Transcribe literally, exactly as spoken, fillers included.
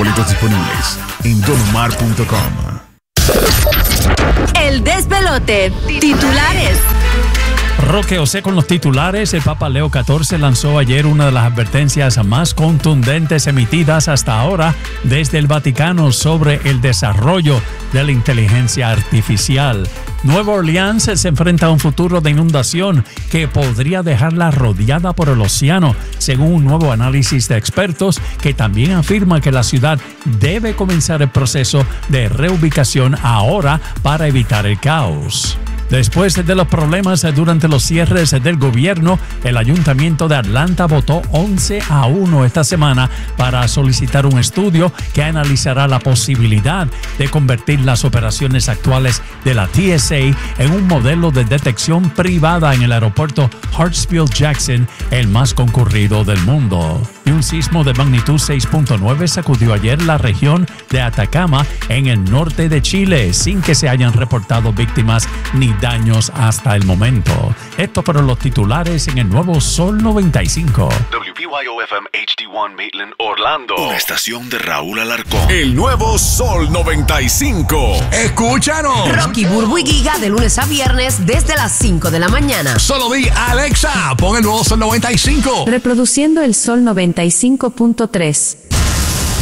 Boletos disponibles en donomar punto com. El despelote. Titulares. Roque José con los titulares. El Papa Leo catorce lanzó ayer una de las advertencias más contundentes emitidas hasta ahora desde el Vaticano sobre el desarrollo de la inteligencia artificial. Nueva Orleans se enfrenta a un futuro de inundación que podría dejarla rodeada por el océano, según un nuevo análisis de expertos que también afirma que la ciudad debe comenzar el proceso de reubicación ahora para evitar el caos. Después de los problemas durante los cierres del gobierno, el Ayuntamiento de Atlanta votó once a uno esta semana para solicitar un estudio que analizará la posibilidad de convertir las operaciones actuales de la T S A en un modelo de detección privada en el aeropuerto Hartsfield-Jackson, el más concurrido del mundo. Y un sismo de magnitud seis punto nueve sacudió ayer la región de Atacama en el norte de Chile, sin que se hayan reportado víctimas ni daños hasta el momento. Esto fueron los titulares en el nuevo Sol noventa y cinco. W P Y O F M H D uno Maitland, Orlando. Una estación de Raúl Alarcón. El nuevo Sol noventa y cinco. Escúchanos. Rocky, Burbu y Giga de lunes a viernes desde las cinco de la mañana. Solo di Alexa, pon el nuevo Sol noventa y cinco. Reproduciendo el Sol noventa y cinco punto tres.